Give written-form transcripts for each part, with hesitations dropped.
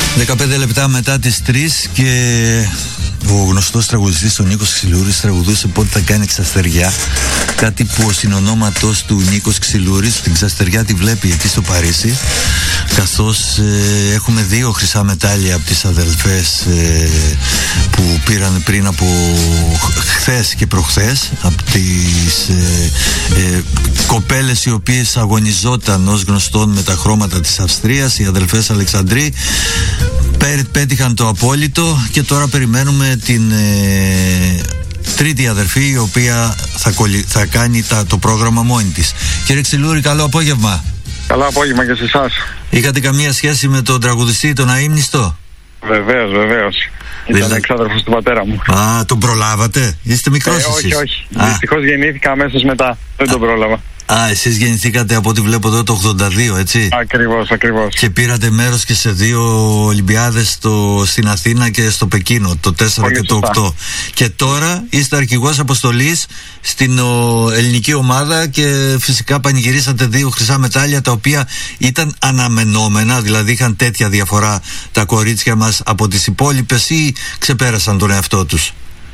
15 λεπτά μετά τις 3 και ο γνωστός τραγουδιστής ο Νίκος Ξυλούρης τραγουδούσε «Πότε θα κάνει ξαστεριά», κάτι που ο συνονόματος του Νίκος Ξυλούρης την ξαστεριά τη βλέπει εκεί στο Παρίσι, καθώς έχουμε 2 χρυσά μετάλλια από τις αδελφές που πήραν πριν από χθες και προχθές, από τις κοπέλες οι οποίες αγωνιζόταν ως γνωστόν με τα χρώματα της Αυστρίας, οι αδελφές Αλεξανδρή. Πέτυχαν το απόλυτο και τώρα περιμένουμε την τρίτη αδερφή, η οποία θα κάνει το πρόγραμμα μόνη της. Κύριε Ξυλούρη, καλό απόγευμα. Καλό απόγευμα και σε εσάς. Είχατε καμία σχέση με τον τραγουδιστή, τον αείμνηστο? Βεβαίως. Ήταν εξάδερφος του πατέρα μου. Α, τον προλάβατε? Είστε μικρός εσείς? Όχι. Δυστυχώς γεννήθηκα αμέσως μετά. Δεν τον πρόλαβα. Α, εσείς γεννηθήκατε από ό,τι βλέπω εδώ το 82, έτσι? Ακριβώς. Και πήρατε μέρος και σε 2 Ολυμπιάδες στην Αθήνα και στο Πεκίνο, το 4 και το 8. Και τώρα είστε αρχηγός αποστολής στην ελληνική ομάδα και φυσικά πανηγυρίσατε 2 χρυσά μετάλλια, τα οποία ήταν αναμενόμενα, δηλαδή είχαν τέτοια διαφορά τα κορίτσια μας από τις υπόλοιπες ή ξεπέρασαν τον εαυτό τους?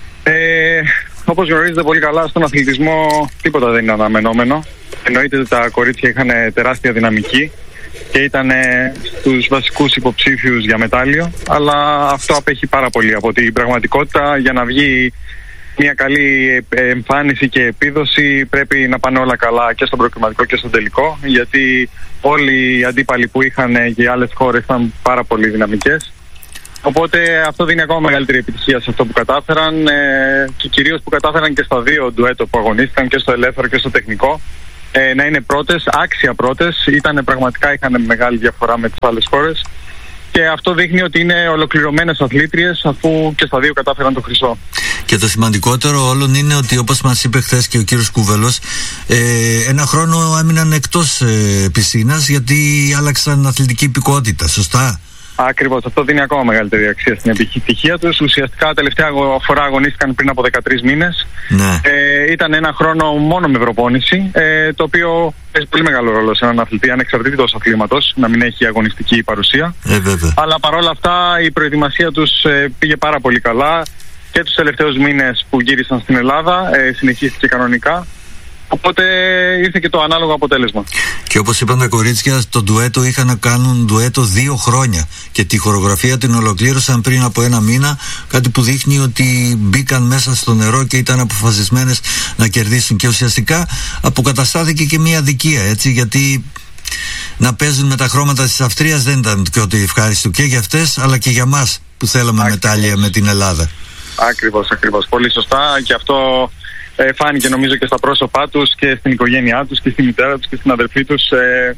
Όπως γνωρίζετε πολύ καλά, στον αθλητισμό τίποτα δεν είναι αναμενόμενο. Εννοείται ότι τα κορίτσια είχαν τεράστια δυναμική και ήταν στους βασικούς υποψήφιους για μετάλλιο, αλλά αυτό απέχει πάρα πολύ από την πραγματικότητα. Για να βγει μια καλή εμφάνιση και επίδοση πρέπει να πάνε όλα καλά και στον προκριματικό και στον τελικό, γιατί όλοι οι αντίπαλοι που είχαν και οι άλλες χώρες ήταν πάρα πολύ δυναμικές. Οπότε αυτό δίνει ακόμα μεγαλύτερη επιτυχία σε αυτό που κατάφεραν και κυρίως που κατάφεραν και στα 2 ντουέτο που αγωνίστηκαν, και στο ελεύθερο και στο τεχνικό, να είναι πρώτες, άξια πρώτες. Είχαν μεγάλη διαφορά με τις άλλες χώρες και αυτό δείχνει ότι είναι ολοκληρωμένες αθλήτριες, αφού και στα 2 κατάφεραν το χρυσό. Και το σημαντικότερο όλων είναι ότι, όπως μας είπε χθες και ο κύριος Κούβελος, ένα χρόνο έμειναν εκτός πισίνας γιατί άλλαξαν αθλητική υπηκότητα, σωστά? Ακριβώς, αυτό δίνει ακόμα μεγαλύτερη αξία στην επιτυχία τους. Ουσιαστικά τελευταία φορά αγωνίστηκαν πριν από 13 μήνες. Ναι. Ήταν ένα χρόνο μόνο με προπόνηση, το οποίο παίζει πολύ μεγάλο ρόλο σε έναν αθλητή, ανεξαρτήτως αθλήματος, να μην έχει αγωνιστική παρουσία. Βέβαια. Αλλά παρόλα αυτά η προετοιμασία τους πήγε πάρα πολύ καλά και τους τελευταίους μήνες που γύρισαν στην Ελλάδα συνεχίστηκε κανονικά. Οπότε ήρθε και το ανάλογο αποτέλεσμα. Και όπως είπαν τα κορίτσια, το ντουέτο είχαν να κάνουν ντουέτο 2 χρόνια και τη χορογραφία την ολοκλήρωσαν πριν από 1 μήνα, κάτι που δείχνει ότι μπήκαν μέσα στο νερό και ήταν αποφασισμένες να κερδίσουν. Και ουσιαστικά αποκαταστάθηκε και μια αδικία, έτσι, γιατί να παίζουν με τα χρώματα της Αυστρίας δεν ήταν και ότι ευχάριστο και για αυτές αλλά και για μας που θέλαμε μετάλλια με την Ελλάδα. Ακριβώς. Πολύ σωστά, και αυτό φάνηκε νομίζω και στα πρόσωπά τους και στην οικογένειά τους και στη μητέρα τους και στην αδερφή τους,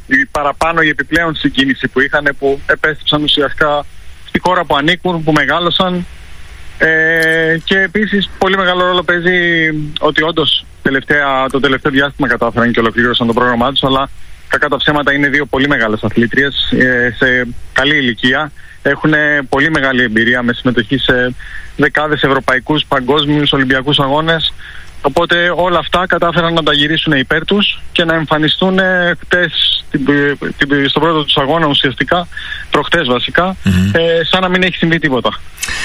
η επιπλέον συγκίνηση που είχαν, που επέστρεψαν ουσιαστικά στη χώρα που ανήκουν, που μεγάλωσαν, και επίσης πολύ μεγάλο ρόλο παίζει ότι όντως το τελευταίο διάστημα κατάφεραν και ολοκλήρωσαν το πρόγραμμά τους, αλλά κακά τα ψέματα είναι 2 πολύ μεγάλες αθλήτριες σε καλή ηλικία. Έχουν πολύ μεγάλη εμπειρία με συμμετοχή σε δεκάδες ευρωπαϊκούς, παγκόσμιους, ολυμπιακούς αγώνες. Οπότε όλα αυτά κατάφεραν να τα γυρίσουν υπέρ τους και να εμφανιστούν χτες στον πρώτο τους αγώνα, ουσιαστικά προχτές βασικά, σαν να μην έχει συμβεί τίποτα.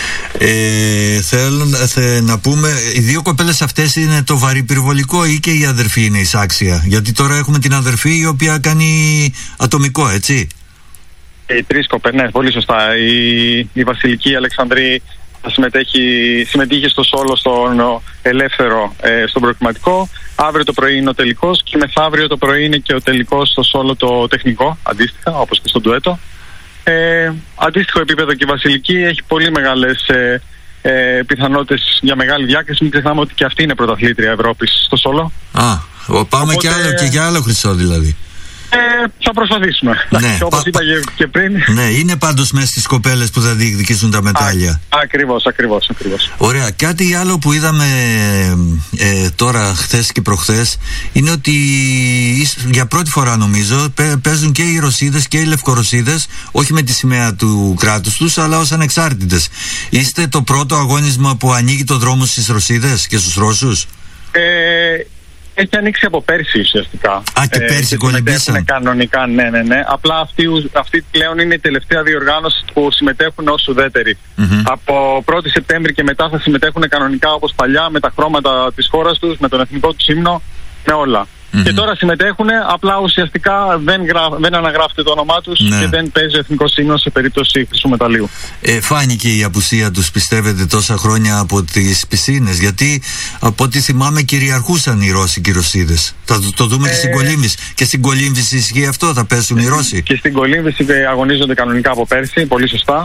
Θέλω να πούμε, οι 2 κοπέλες αυτές είναι το βαρυπυρβολικό ή και η αδερφή είναι εισάξια? Γιατί τώρα έχουμε την αδερφή η οποία κάνει ατομικό, έτσι? Οι 3 κοπέλες, ναι, πολύ σωστά. Η Βασιλική Αλεξανδρή συμμετείχε στο σόλο, στον ελεύθερο, στον προκριματικό. Αύριο το πρωί είναι ο τελικός και μεθαύριο το πρωί είναι και ο τελικός στο σόλο, το τεχνικό, αντίστοιχα, όπως και στο ντουέτο. Αντίστοιχο επίπεδο και η Βασιλική έχει πολύ μεγάλες πιθανότητες για μεγάλη διάκριση. Μην ξεχνάμε ότι και αυτή είναι πρωταθλήτρια Ευρώπης στο σόλο. Πάμε και για άλλο χρυσό δηλαδή. Θα προσπαθήσουμε. Ναι, όπως είπα και πριν. Ναι, είναι πάντως μέσα στις κοπέλες που θα διεκδικήσουν τα μετάλλια. Ακριβώς. Ωραία. Κάτι άλλο που είδαμε τώρα χθες και προχθές είναι ότι για πρώτη φορά νομίζω παίζουν και οι Ρωσίδες και οι Λευκορωσίδες, όχι με τη σημαία του κράτους τους, αλλά ως ανεξάρτητες. Είστε το πρώτο αγώνισμα που ανοίγει το δρόμο στις Ρωσίδες και στους Ρώσους? Έχει ανοίξει από πέρσι ουσιαστικά. Και πέρσι κολυμπήσαν. Κανονικά, ναι. Απλά αυτή πλέον είναι η τελευταία διοργάνωση που συμμετέχουν ως ουδέτεροι. Από 1η Σεπτέμβρη και μετά θα συμμετέχουν κανονικά όπως παλιά, με τα χρώματα της χώρας τους, με τον εθνικό τους ύμνο, με όλα. Και τώρα συμμετέχουν, απλά ουσιαστικά δεν αναγράφεται το όνομά τους και δεν παίζει ο εθνικός ύμνος σε περίπτωση χρυσού μεταλλίου. Φάνηκε η απουσία τους, πιστεύετε, τόσα χρόνια από τις πισίνες? Γιατί από ό,τι θυμάμαι κυριαρχούσαν οι Ρώσοι και οι Ρωσίδες. Θα το δούμε και στην κολύμβηση. Και στην κολύμβηση ισχύει αυτό, θα πέσουν οι Ρώσοι? Και στην κολύμβηση αγωνίζονται κανονικά από πέρσι, πολύ σωστά.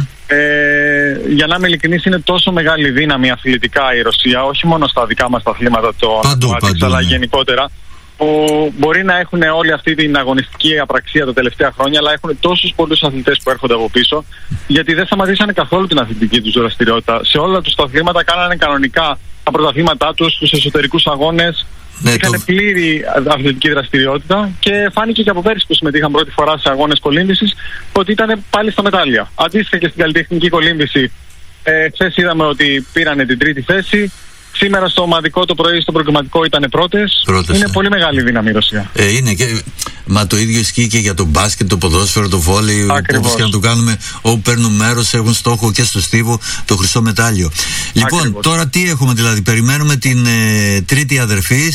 Για να είμαι ειλικρινής, είναι τόσο μεγάλη δύναμη αθλητικά η Ρωσία, όχι μόνο στα δικά μας τα αθλήματα, αλλά γενικότερα, που μπορεί να έχουν όλη αυτή την αγωνιστική απραξία τα τελευταία χρόνια, αλλά έχουν τόσους πολλούς αθλητές που έρχονται από πίσω, γιατί δεν σταματήσανε καθόλου την αθλητική τους δραστηριότητα. Σε όλα τους τα αθλήματα κάνανε κανονικά τα πρωταθλήματά τους, τους εσωτερικούς αγώνες. Είχαν πλήρη αθλητική δραστηριότητα και φάνηκε και από πέρυσι που συμμετείχαν πρώτη φορά σε αγώνες κολύμβησης ότι ήταν πάλι στα μετάλλια. Αντίστοιχα και στην καλλιτεχνική κολύμβηση, χθες είδαμε ότι πήρανε την 3η θέση. Σήμερα στο ομαδικό το πρωί, στο προκριματικό ήταν πρώτες. Είναι πολύ μεγάλη δύναμη η Ρωσία. Είναι και. Μα το ίδιο ισχύει και για το μπάσκετ, το ποδόσφαιρο, το βόλεϊ. Όπως και να το κάνουμε, όπου παίρνουν μέρος, έχουν στόχο και στο στίβο το χρυσό μετάλλιο. Λοιπόν, τώρα τι έχουμε, δηλαδή? Περιμένουμε την τρίτη αδερφή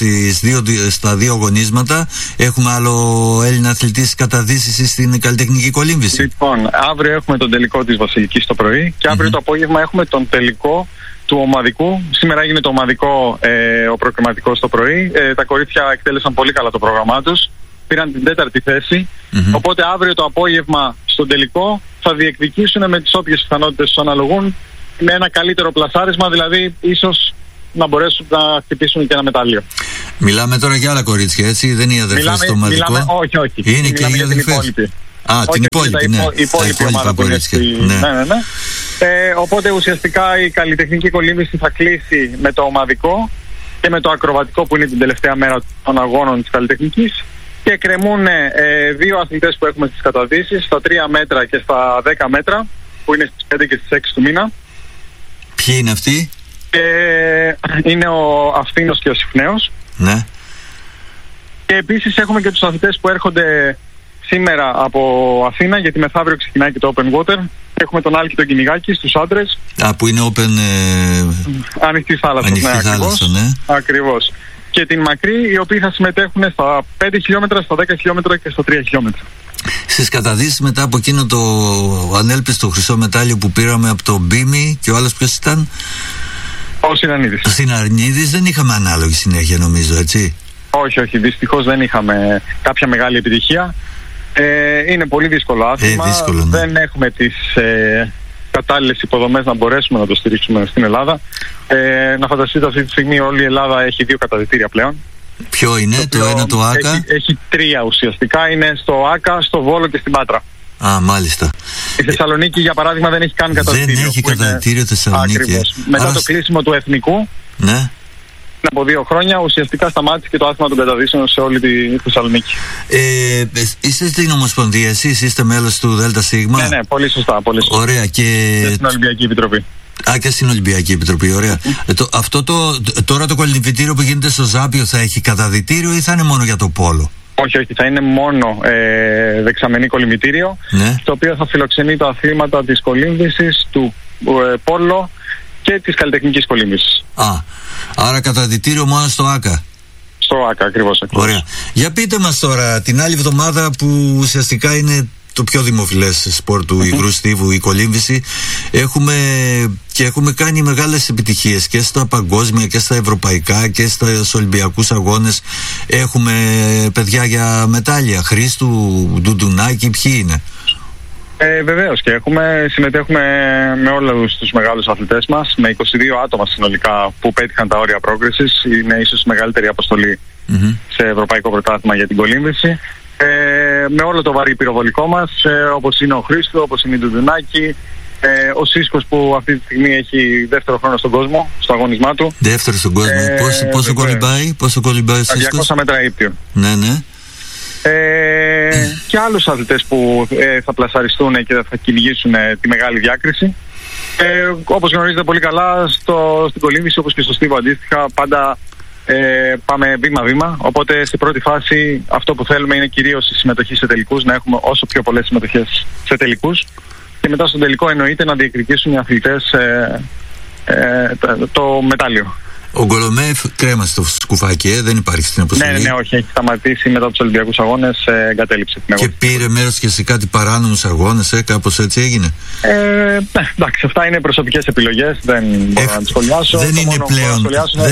στα δύο αγωνίσματα. Έχουμε άλλο Έλληνα αθλητή καταδύσεις στην καλλιτεχνική κολύμβηση. Λοιπόν, αύριο έχουμε τον τελικό της Βασιλικής το πρωί και αύριο το απόγευμα έχουμε τον τελικό του ομαδικού. Σήμερα έγινε το ομαδικό, ο προκριματικός το πρωί. Τα κορίτσια εκτέλεσαν πολύ καλά το πρόγραμμά τους. Πήραν την 4η θέση. Οπότε αύριο το απόγευμα στον τελικό θα διεκδικήσουν με τις όποιες πιθανότητες τους αναλογούν με ένα καλύτερο πλασάρισμα, δηλαδή ίσως να μπορέσουν να χτυπήσουν και ένα μετάλλιο. Μιλάμε τώρα για άλλα κορίτσια, έτσι? Δεν είναι οι αδερφές στο ομαδικό? Όχι. Είναι και οι αδερφές. Την υπόλοιπη, ναι. Η υπόλοιπη ομάδα κορίτσια. Ναι. Οπότε ουσιαστικά η καλλιτεχνική κολύμβηση θα κλείσει με το ομαδικό και με το ακροβατικό που είναι την τελευταία μέρα των αγώνων της καλλιτεχνικής και εκκρεμούν δύο αθλητές που έχουμε στις καταδύσεις, στα 3 μέτρα και στα 10 μέτρα που είναι στις 5 και στις 6 του μήνα. Ποιοι είναι αυτοί? Είναι ο Αυθήνος και ο Συφνέος. Ναι. Και επίσης έχουμε και τους αθλητές που έρχονται σήμερα από Αθήνα, γιατί μεθαύριο ξεκινάει και το Open Water. Έχουμε τον Άλκη τον Κυνηγάκη στους άντρες. Που είναι Open... Ανοιχτή θάλασσα. Ναι. Ακριβώς. Και την Μακρύ, οι οποίοι θα συμμετέχουν στα 5 χιλιόμετρα, στα 10 χιλιόμετρα και στα 3 χιλιόμετρα. Στις καταδύσεις μετά από εκείνο το ανέλπιστο χρυσό μετάλλιο που πήραμε από το Μπίμι, και ο άλλος ποιος ήταν? Ο Συναρνίδης. Ο Συναρνίδης, δεν είχαμε ανάλογη συνέχεια, νομίζω, έτσι? Όχι, δυστυχώς δεν είχαμε κάποια μεγάλη επιτυχία. Είναι πολύ δύσκολο άθλημα. Ναι. Δεν έχουμε τις κατάλληλες υποδομές να μπορέσουμε να το στηρίξουμε στην Ελλάδα. Να φανταστείτε, αυτή τη στιγμή όλη η Ελλάδα έχει 2 καταδυτήρια πλέον. Ποιο είναι? Το ένα το ΆΚΑ? Έχει 3 ουσιαστικά. Είναι στο ΆΚΑ, στο Βόλο και στην Πάτρα. Μάλιστα. Η Θεσσαλονίκη, για παράδειγμα, δεν έχει καν καταδυτήριο. Δεν έχει καταδυτήριο Θεσσαλονίκη. Ακριβώς. Μετά το κλείσιμο του εθνικού, ναι, από 2 χρόνια ουσιαστικά σταμάτησε και το άθλημα των καταδύσεων σε όλη τη Θεσσαλονίκη. Είστε στην Ομοσπονδία, εσείς είστε μέλος του ΔΣ? Ναι, πολύ σωστά. Ωραία. Και στην Ολυμπιακή Επιτροπή. Και στην Ολυμπιακή Επιτροπή, ωραία. Τώρα το κολυμβητήριο που γίνεται στο Ζάπιο θα έχει καταδυτήριο ή θα είναι μόνο για το πόλο? Όχι, θα είναι μόνο δεξαμενή κολυμβητήριο, ναι, το οποίο θα φιλοξενεί τα αθλήματα της κολύμβησης, του πόλο και της καλλιτεχνικής κολύμβησης. Άρα καταδυτήριο μόνο στο ΆΚΑ? Στο ΆΚΑ, ακριβώς. Ωραία. Για πείτε μας τώρα, την άλλη εβδομάδα που ουσιαστικά είναι το πιο δημοφιλές σπορ του υγρού στίβου, η κολύμβηση, έχουμε κάνει μεγάλες επιτυχίες και στα παγκόσμια και στα ευρωπαϊκά και στους Ολυμπιακούς αγώνες. Έχουμε παιδιά για μετάλλια. Χρήστου, Ντουντουνάκη, ποιοι είναι? Βεβαίως, και συμμετέχουμε με όλους τους μεγάλους αθλητές μας, με 22 άτομα συνολικά που πέτυχαν τα όρια πρόκρισης. Είναι ίσως η μεγαλύτερη αποστολή σε ευρωπαϊκό πρωτάθλημα για την κολύμβηση. Με όλο το βαρύ πυροβολικό μας, όπως είναι ο Χρήστο, όπως είναι η Ντουντουνάκη, ο Σίσκος που αυτή τη στιγμή έχει 2ο χρόνο στον κόσμο, στο αγώνισμά του. 2ο στον κόσμο. Πόσο κολυμπάει ο Σίσκος? 200 μέτρα ύπτιο. Ναι. Και άλλους αθλητές που θα πλασαριστούν και θα κυνηγήσουν τη μεγάλη διάκριση. Όπως γνωρίζετε πολύ καλά, στην κολύμβηση όπως και στο στίβο αντίστοιχα, πάντα πάμε βήμα-βήμα. Οπότε στην πρώτη φάση αυτό που θέλουμε είναι κυρίως η συμμετοχή σε τελικούς, να έχουμε όσο πιο πολλές συμμετοχές σε τελικούς. Και μετά στον τελικό εννοείται να διεκδικήσουν οι αθλητές το μετάλλιο. Ο Γκολομέεφ κρέμασε το σκουφάκι, δεν υπάρχει στην αποστολή. Ναι, όχι, έχει σταματήσει μετά τους Ολυμπιακούς Αγώνες, εγκατέλειψε την αγώνα. Και πήρε μέρος και σε κάτι παράνομους αγώνες, κάπως έτσι έγινε. Ναι, εντάξει, αυτά είναι προσωπικές επιλογές, δεν μπορώ να τις σχολιάσω. Δεν είναι πλέον.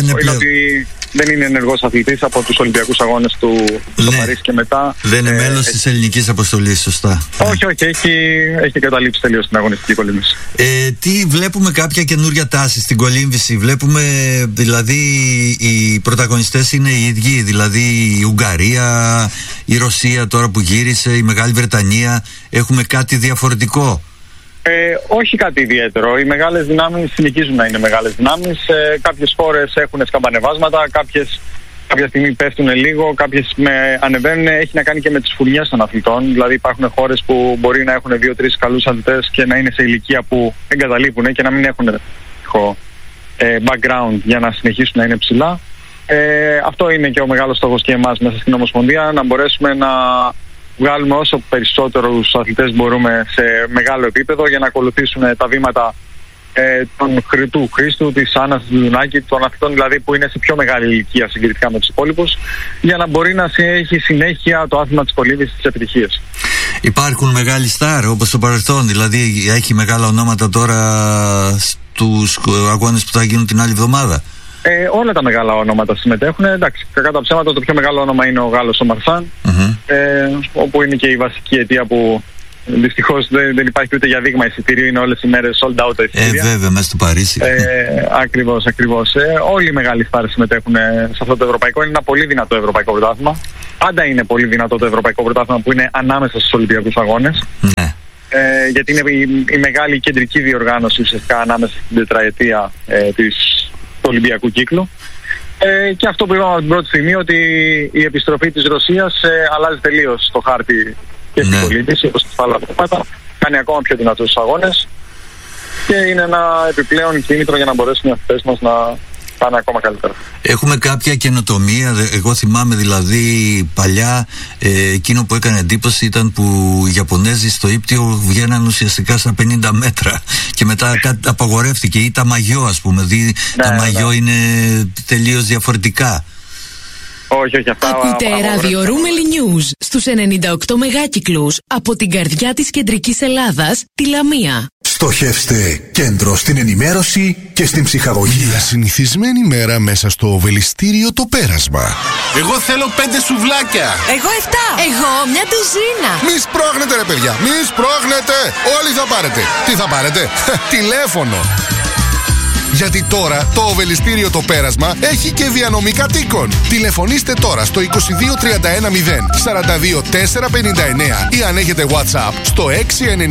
Δεν είναι ενεργός αθλητής από τους Ολυμπιακούς Αγώνες του στο Παρίσι και μετά. Δεν είναι μέλος της ελληνικής αποστολής, σωστά. Όχι, έχει καταλήψει τελείως την αγωνιστική κολύμβηση. Τι βλέπουμε κάποια καινούρια τάση στην κολύμβηση? Βλέπουμε δηλαδή οι πρωταγωνιστές είναι οι ίδιοι, δηλαδή η Ουγγαρία, η Ρωσία τώρα που γύρισε, η Μεγάλη Βρετανία. Έχουμε κάτι διαφορετικό? Όχι κάτι ιδιαίτερο. Οι μεγάλες δυνάμεις συνεχίζουν να είναι μεγάλες δυνάμεις. Κάποιες χώρες έχουν σκαμπανεβάσματα, κάποια στιγμή πέφτουν λίγο, κάποιες ανεβαίνουν. Έχει να κάνει και με τις φουρνιές των αθλητών. Δηλαδή υπάρχουν χώρες που μπορεί να έχουν 2-3 καλούς αθλητές και να είναι σε ηλικία που εγκαταλείπουν και να μην έχουν background για να συνεχίσουν να είναι ψηλά. Αυτό είναι και ο μεγάλος στόχος και εμάς μέσα στην Ομοσπονδία, να μπορέσουμε να βγάλουμε όσο περισσότερους αθλητές μπορούμε σε μεγάλο επίπεδο για να ακολουθήσουν τα βήματα του Χρήστου, της Άννας, του Δουνάκη, των αθλητών δηλαδή που είναι σε πιο μεγάλη ηλικία συγκριτικά με τους υπόλοιπους, για να μπορεί να έχει συνέχεια το άθλημα της κολύμβησης στις επιτυχίες. Υπάρχουν μεγάλοι στάρ όπως στο παρελθόν, δηλαδή έχει μεγάλα ονόματα τώρα στους αγώνες που θα γίνουν την άλλη εβδομάδα? Όλα τα μεγάλα ονόματα συμμετέχουν. Εντάξει, κακά τα ψέματα, το πιο μεγάλο όνομα είναι ο Γάλλος ο Μαρσάν, όπου είναι και η βασική αιτία που δυστυχώς δεν υπάρχει ούτε για δείγμα εισιτήριο, είναι όλες οι μέρες sold out τα εισιτήρια. Βέβαια, μέσα στο Παρίσι. Ακριβώς. Όλοι οι μεγάλοι στάρες συμμετέχουν σε αυτό το ευρωπαϊκό. Είναι ένα πολύ δυνατό ευρωπαϊκό πρωτάθλημα. Πάντα είναι πολύ δυνατό το ευρωπαϊκό πρωτάθλημα που είναι ανάμεσα στους Ολυμπιακούς Αγώνες. Ναι. Γιατί είναι η μεγάλη κεντρική διοργάνωση ουσιαστικά ανάμεσα στην τετραετία του Ολυμπιακού κύκλου. Και αυτό που είπαμε από την πρώτη στιγμή, ότι η επιστροφή της Ρωσίας αλλάζει τελείως το χάρτη και στην κολύμβηση, όπως τα άλλα πράγματα, κάνει ακόμα πιο δυνατούς τους αγώνες και είναι ένα επιπλέον κίνητρο για να μπορέσουν οι αθλητές μας να πάνε ακόμα καλύτερα. Έχουμε κάποια καινοτομία? Εγώ θυμάμαι δηλαδή παλιά εκείνο που έκανε εντύπωση ήταν που οι Ιαπωνέζοι στο ύπτιο βγαίναν ουσιαστικά στα 50 μέτρα και μετά απαγορεύτηκε, ή τα μαγιό ας πούμε, τα μαγιό είναι τελείως διαφορετικά. Όχι, αυτά. Ακούτε ράδιο Ρούμελι News στους 98 μεγάκυκλους από την καρδιά της κεντρικής Ελλάδας, τη Λαμία. Στοχεύστε κέντρο στην ενημέρωση και στην ψυχαγωγία. Μια συνηθισμένη μέρα μέσα στο Οβελιστήριο το Πέρασμα. Εγώ θέλω 5 σουβλάκια. Εγώ 7. Εγώ μια ντουζίνα. Μη σπρώχνετε ρε παιδιά, μη σπρώχνετε. Όλοι θα πάρετε. Τι θα πάρετε? Τηλέφωνο. Γιατί τώρα το Οβελιστήριο το Πέρασμα έχει και διανομή κατοίκων. Τηλεφωνήστε τώρα στο 2231 0 42 459 ή αν έχετε WhatsApp στο 698 342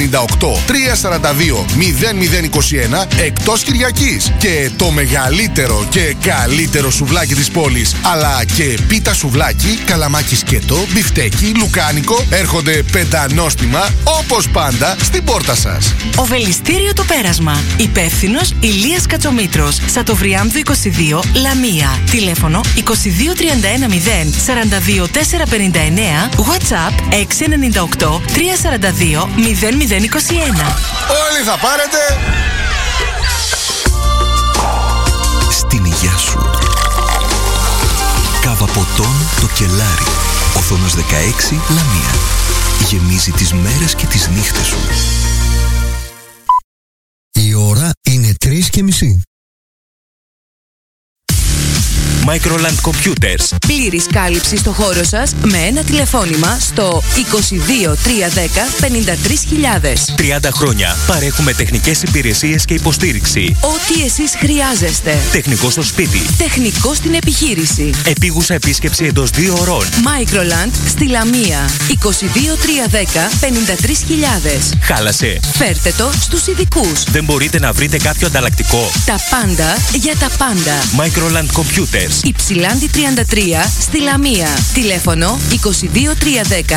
0021 εκτός Κυριακής. Και το μεγαλύτερο και καλύτερο σουβλάκι της πόλης, αλλά και πίτα σουβλάκι, καλαμάκι σκέτο, μπιφτέκι, λουκάνικο έρχονται πεντανόστιμα όπως πάντα στην πόρτα σας. Οβελιστήριο το Πέρασμα. Υπεύθυνος Ηλίας Κατσομήτρος. Σατοβριάμβου 22, Λαμία. Τηλέφωνο 2231 0 42 459, WhatsApp 698 342 0021. Όλοι θα πάρετε. Στην υγεία σου. Κάβα ποτών το Κελάρι. Οθόνος 16, Λαμία. Γεμίζει τις μέρες και τις νύχτες σου. Η ώρα είναι 3:30. Microland Computers. Πλήρης κάλυψη στο χώρο σας με ένα τηλεφώνημα στο 22 310 53.000. 30 χρόνια παρέχουμε τεχνικές υπηρεσίες και υποστήριξη. Ό,τι εσείς χρειάζεστε. Τεχνικό στο σπίτι. Τεχνικό στην επιχείρηση. Επίγουσα επίσκεψη εντός 2 ωρών. Microland στη Λαμία. 22 310 53.000. Χάλασε. Φέρτε το στους ειδικούς. Δεν μπορείτε να βρείτε κάποιο ανταλλακτικό? Τα πάντα για τα πάντα. Microland Computers. Υψηλάντη 33 στη Λαμία. Τηλέφωνο 22 310